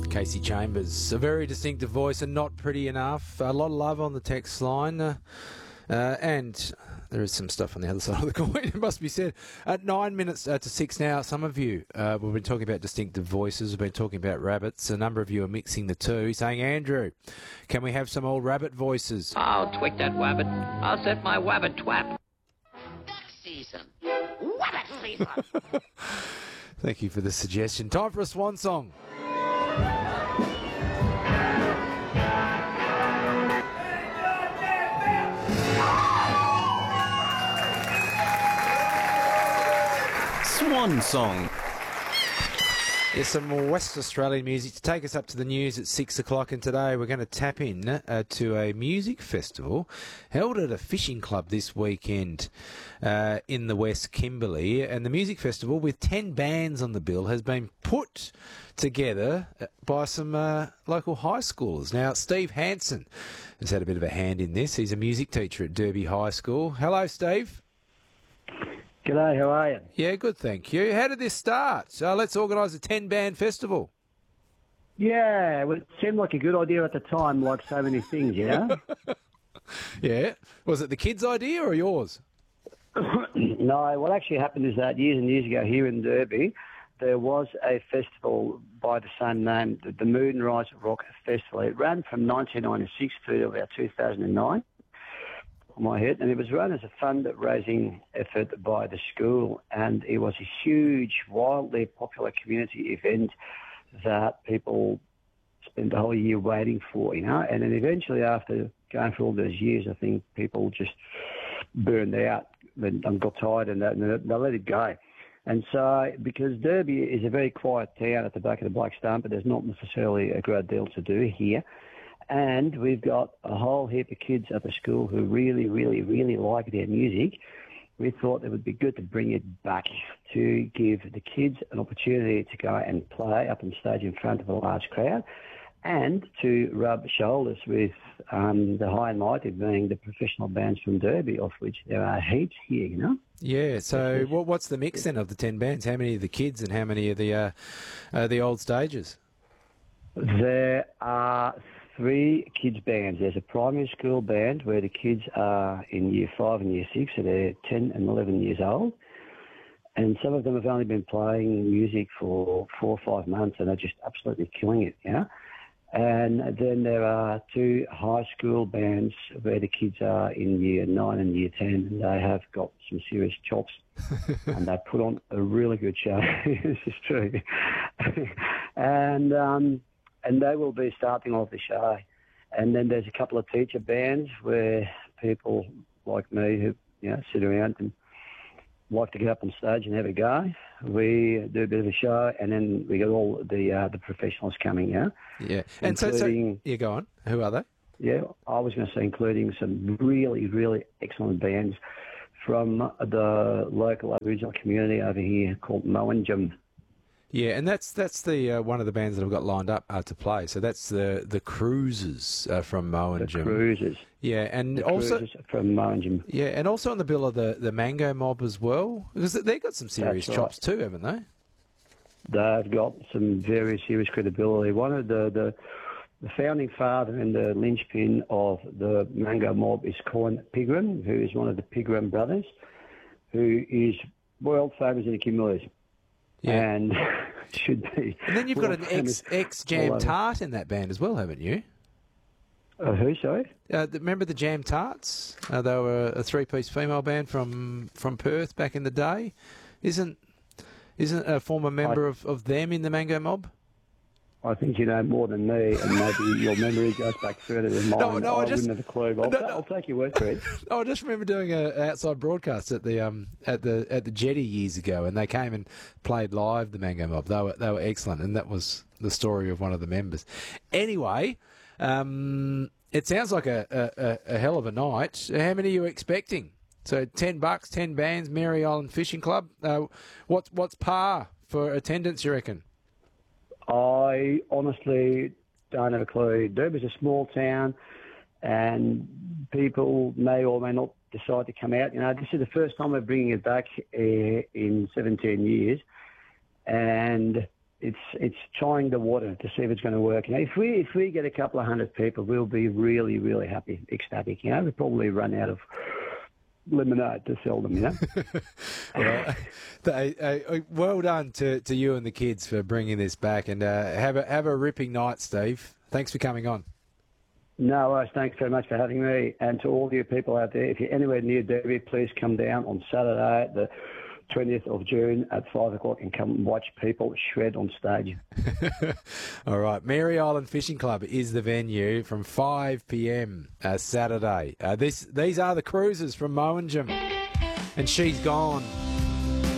Casey Chambers, a very distinctive voice and not pretty enough. A lot of love on the text line, and there is some stuff on the other side of the coin, it must be said. At 9 minutes to 6 now, some of you, we've been talking about distinctive voices, we've been talking about rabbits. A number of you are mixing the two, saying, Andrew, can we have some old rabbit voices? I'll twig that wabbit. I'll set my wabbit twap. Duck season. Wabbit season. Thank you for the suggestion. Time for a swan song. Swan song. There's some West Australian music to take us up to the news at 6 o'clock, and today we're going to tap in to a music festival held at a fishing club this weekend in the West Kimberley. And the music festival, with 10 bands on the bill, has been put together by some local high schoolers. Now, Steve Hansen has had a bit of a hand in this. He's a music teacher at Derby High School. Hello, Steve. G'day, how are you? Yeah, good, thank you. How did this start? Let's organise a 10-band festival. Yeah, well, it seemed like a good idea at the time, like so many things, you know? Yeah. Was it the kids' idea or yours? No, what actually happened is that years and years ago here in Derby, there was a festival by the same name, the Moonrise Rock Festival. It ran from 1996 to about 2009. My head, and it was run as a fundraising effort by the school, and it was a huge, wildly popular community event that people spent the whole year waiting for, you know. And then eventually, after going through all those years, I think people just burned out and got tired, and they let it go. And so, because Derby is a very quiet town at the back of the Black Stone, but there's not necessarily a great deal to do here. And we've got a whole heap of kids at the school who really, really, really like their music. We thought it would be good to bring it back, to give the kids an opportunity to go and play up on stage in front of a large crowd, and to rub shoulders with the high and mighty, being the professional bands from Derby, of which there are heaps here, you know. Yeah, so what's the mix then of the 10 bands? How many are the kids and how many are the old stagers? There are 3 kids bands. There's a primary school band where the kids are in year 5 and year 6, so they're 10 and 11 years old. And some of them have only been playing music for 4 or 5 months, and they're just absolutely killing it, you know. And then there are 2 high school bands where the kids are in year 9 and year 10, and they have got some serious chops. And they put on a really good show. This is true. And they will be starting off the show. And then there's a couple of teacher bands where people like me who, you know, sit around and like to get up on stage and have a go. We do a bit of a show, and then we get all the professionals coming, yeah? Yeah. And so yeah, go on. Who are they? Yeah, I was going to say including some really, really excellent bands from the local Aboriginal community over here called Mowanjum. Yeah, and that's the one of the bands that I've got lined up to play. So that's the Cruisers from Mowanjum. The Cruisers. Yeah, and the also Cruisers from Mowanjum. Yeah, and also on the bill of the Mango Mob as well, because they've got some serious chops too, haven't they? They've got some very serious credibility. One of the founding father and the linchpin of the Mango Mob is Colin Pigram, who is one of the Pigram brothers, who is world famous in the communities. Yeah. And should be. And then you've got an ex-Jam Tart in that band as well, haven't you? Who, sorry? Remember the Jam Tarts? They were a 3-piece female band from Perth back in the day. Isn't a former member of them in the Mango Mob? I think you know more than me, and maybe your memory goes back further than mine. I wouldn't have a clue. I'll take your word for it. I just remember doing an outside broadcast at the Jetty years ago, and they came and played live the Mango Mob. They were excellent, and that was the story of one of the members. Anyway, it sounds like a hell of a night. How many are you expecting? So $10, 10 bands, Mary Island Fishing Club. What's par for attendance, you reckon? I honestly don't have a clue. Derby's a small town, and people may or may not decide to come out. You know, this is the first time we're bringing it back in 17 years, and it's trying the water to see if it's going to work. If we get a couple of hundred people, we'll be really, really happy, ecstatic. We'll probably run out of lemonade to sell them. Well done to you and the kids for bringing this back, and have a ripping night, Steve. Thanks for coming on. No worries. Thanks very much for having me. And to all you people out there, if you're anywhere near Derby, please come down on Saturday, the 20th of June at 5 o'clock and come and watch people shred on stage. All right. Mary Island Fishing Club is the venue from 5 p.m. Saturday. These are the cruisers from Mowanjum. And She's Gone.